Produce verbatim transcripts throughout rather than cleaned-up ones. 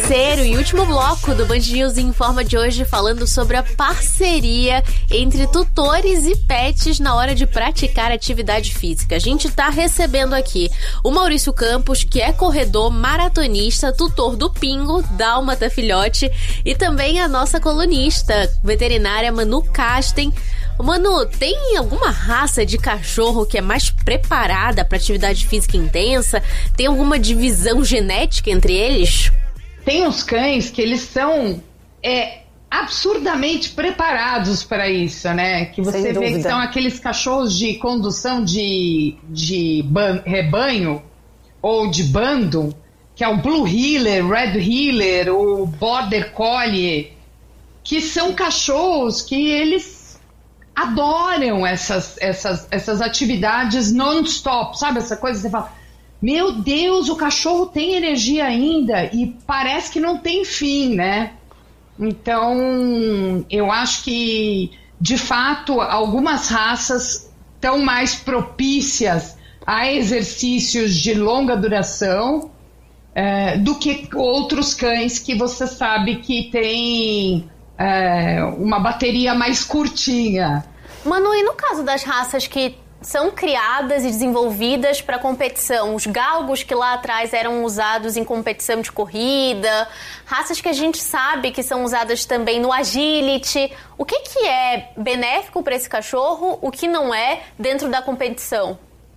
terceiro e último bloco do Band News Informa de hoje, falando sobre a parceria entre tutores e pets na hora de praticar atividade física. A gente está recebendo aqui o Maurício Campos, que é corredor, maratonista, tutor do Pingo, Dálmata Filhote, e também a nossa colunista veterinária Manu Casten. Manu, tem alguma raça de cachorro que é mais preparada para atividade física intensa? Tem alguma divisão genética entre eles? Tem uns cães que eles são é, absurdamente preparados para isso, né? Que você vê que são aqueles cachorros de condução de, de ban- rebanho ou de bando, que é o Blue Heeler, Red Heeler, o Border Collie, que são cachorros que eles adoram essas, essas, essas atividades non-stop, sabe? Essa coisa que você fala, meu Deus, o cachorro tem energia ainda e parece que não tem fim, né? Então, eu acho que, de fato, algumas raças estão mais propícias a exercícios de longa duração é, do que outros cães que você sabe que tem é, uma bateria mais curtinha. Manu, e no caso das raças que são criadas e desenvolvidas para competição, os galgos que lá atrás eram usados em competição de corrida, raças que a gente sabe que são usadas também no agility, o que, que é benéfico para esse cachorro, o que não é dentro da competição?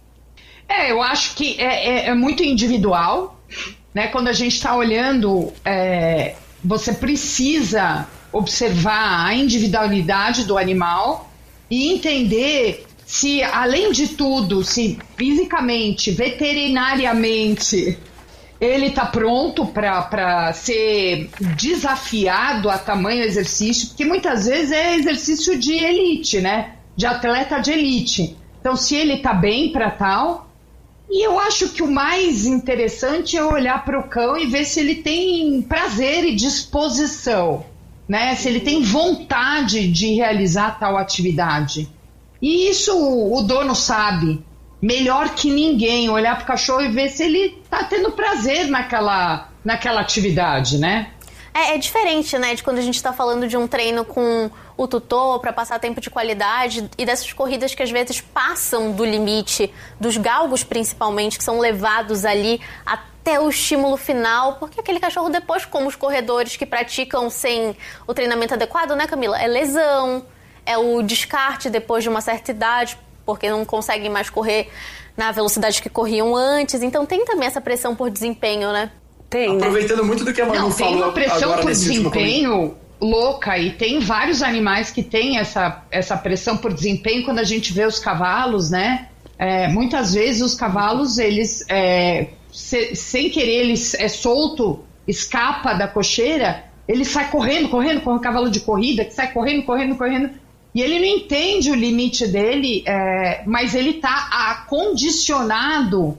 É, eu acho que é, é, é muito individual, né? Quando a gente está olhando, é, você precisa observar a individualidade do animal e entender se, além de tudo, se fisicamente, veterinariamente, ele está pronto para ser desafiado a tamanho exercício, porque muitas vezes é exercício de elite, né? De atleta de elite. Então, se ele está bem para tal... E eu acho que o mais interessante é olhar para o cão e ver se ele tem prazer e disposição, né? Se ele tem vontade de realizar tal atividade. E isso o dono sabe melhor que ninguém, olhar para o cachorro e ver se ele está tendo prazer naquela, naquela atividade, né? É, é diferente, né, de quando a gente está falando de um treino com o tutor para passar tempo de qualidade e dessas corridas que às vezes passam do limite, dos galgos principalmente, que são levados ali até o estímulo final, porque aquele cachorro depois, como os corredores que praticam sem o treinamento adequado, né, Camila? É lesão, é o descarte depois de uma certa idade, porque não conseguem mais correr na velocidade que corriam antes, então tem também essa pressão por desempenho, né? Tem, aproveitando né? muito do que a Manu não, falou. Tem uma pressão agora por nesse desempenho louca, e tem vários animais que têm essa, essa pressão por desempenho. Quando a gente vê os cavalos, né? É, muitas vezes os cavalos, eles, é, se, sem querer, eles é solto, escapa da cocheira, ele sai correndo, correndo, com o cavalo de corrida, que sai correndo, correndo, correndo, e ele não entende o limite dele, é, mas ele está acondicionado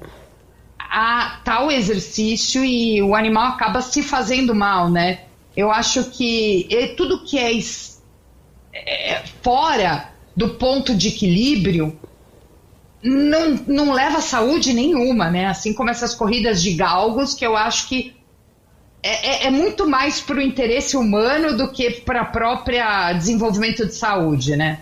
a tal exercício e o animal acaba se fazendo mal, né? Eu acho que tudo que é, é fora do ponto de equilíbrio não, não leva a saúde nenhuma, né? Assim como essas corridas de galgos, que eu acho que é, é, é muito mais para o interesse humano do que para o próprio desenvolvimento de saúde, né?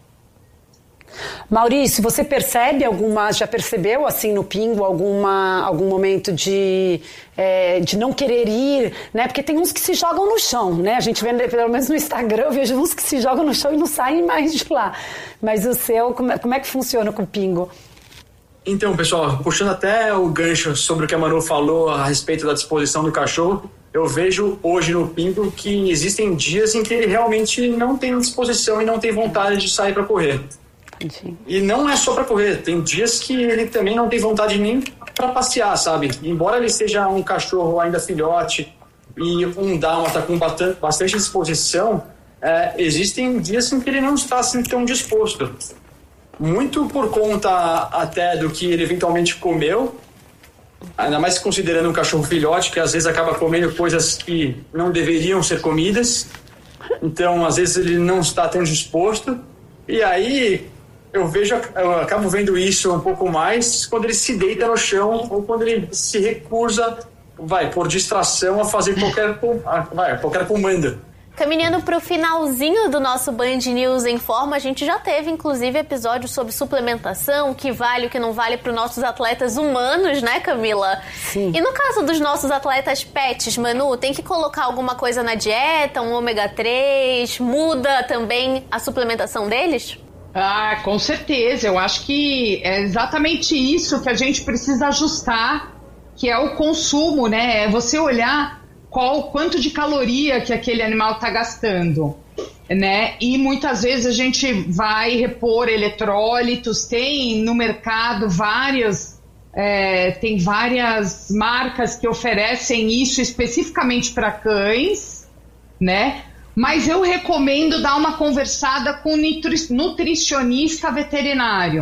Maurício, você percebe alguma, já percebeu assim no Pingo alguma, algum momento de, é, de não querer ir, né? Porque tem uns que se jogam no chão, né? A gente vê, pelo menos no Instagram, eu vejo uns que se jogam no chão e não saem mais de lá. Mas o seu, como é, como é que funciona com o Pingo? Então, pessoal, puxando até o gancho sobre o que a Manu falou a respeito da disposição do cachorro, eu vejo hoje no Pingo que existem dias em que ele realmente não tem disposição e não tem vontade de sair para correr. E não é só para correr, tem dias que ele também não tem vontade nem para passear, sabe? Embora ele seja um cachorro ainda filhote e um dálmata com bastante disposição, é, existem dias em que ele não está assim tão disposto. Muito por conta até do que ele eventualmente comeu, ainda mais considerando um cachorro filhote que às vezes acaba comendo coisas que não deveriam ser comidas, então às vezes ele não está tão disposto, e aí eu vejo, eu acabo vendo isso um pouco mais quando ele se deita no chão ou quando ele se recusa vai, por distração, a fazer qualquer, vai, qualquer comanda. Caminhando para o finalzinho do nosso Band News em Forma, a gente já teve, inclusive, episódios sobre suplementação, o que vale, o que não vale para os nossos atletas humanos, né, Camila? Sim. E no caso dos nossos atletas pets, Manu, tem que colocar alguma coisa na dieta, um ômega três, muda também a suplementação deles? Ah, com certeza. Eu acho que é exatamente isso que a gente precisa ajustar, que é o consumo, né? É você olhar qual quanto de caloria que aquele animal está gastando, né? E muitas vezes a gente vai repor eletrólitos, tem no mercado várias, é, tem várias marcas que oferecem isso especificamente para cães, né? Mas eu recomendo dar uma conversada com um nutricionista veterinário,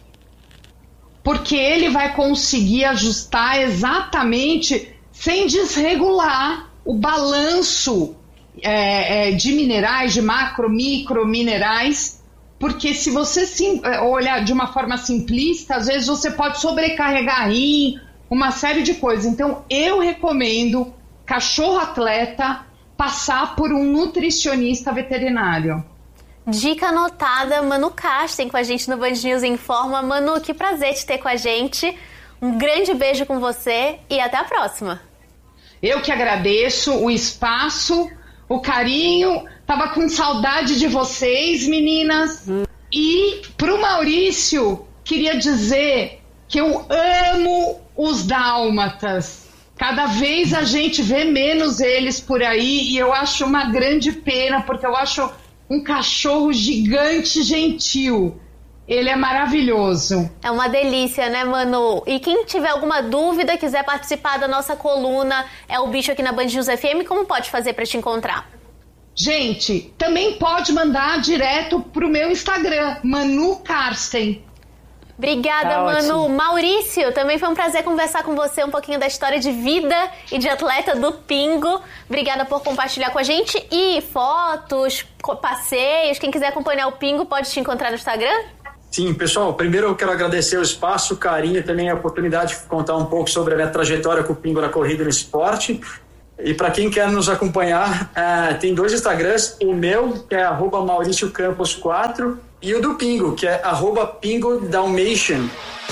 porque ele vai conseguir ajustar exatamente sem desregular o balanço é, é, de minerais, de macro, micro minerais, porque se você sim, olhar de uma forma simplista, às vezes você pode sobrecarregar rim, uma série de coisas. Então eu recomendo, cachorro atleta, passar por um nutricionista veterinário. Dica anotada, Manu Kasten com a gente no Band News Informa. Manu, que prazer te ter com a gente. Um grande beijo com você e até a próxima. Eu que agradeço o espaço, o carinho. Tava com saudade de vocês, meninas. Hum. E pro Maurício, queria dizer que eu amo os dálmatas. Cada vez a gente vê menos eles por aí e eu acho uma grande pena, porque eu acho um cachorro gigante gentil. Ele é maravilhoso. É uma delícia, né, Manu? E quem tiver alguma dúvida, quiser participar da nossa coluna, é o bicho aqui na Band News F M, como pode fazer para te encontrar? Gente, também pode mandar direto pro meu Instagram, Manu Karsten. Obrigada, Tá Manu. ótimo. Maurício, também foi um prazer conversar com você um pouquinho da história de vida e de atleta do Pingo. Obrigada por compartilhar com a gente. E fotos, passeios, quem quiser acompanhar o Pingo pode te encontrar no Instagram? Sim, pessoal, primeiro eu quero agradecer o espaço, o carinho e também a oportunidade de contar um pouco sobre a minha trajetória com o Pingo na corrida e no esporte. E para quem quer nos acompanhar, uh, tem dois Instagrams, o meu, que é arroba Maurício Campos quatro, e o do Pingo, que é arroba Pingo Dalmatian.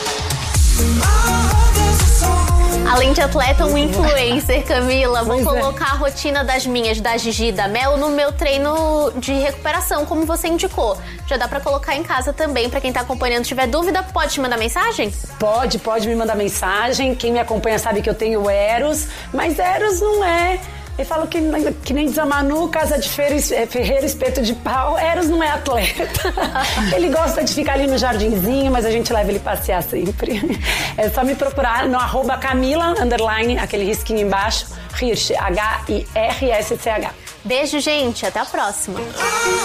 Além de atleta, um influencer, Camila. Vou Pois é. colocar a rotina das minhas, da Gigi e da Mel, no meu treino de recuperação, como você indicou. Já dá pra colocar em casa também, pra quem tá acompanhando. Se tiver dúvida, pode te mandar mensagem? Pode, pode me mandar mensagem. Quem me acompanha sabe que eu tenho Eros, mas Eros não é. Eu falo que, que nem diz a Manu, casa de feira, ferreiro, espeto de pau. Eros não é atleta. Ele gosta de ficar ali no jardinzinho, mas a gente leva ele passear sempre. É só me procurar no arroba Camila, underline, aquele risquinho embaixo, Hirsch, H I R S C H. Beijo, gente. Até a próxima.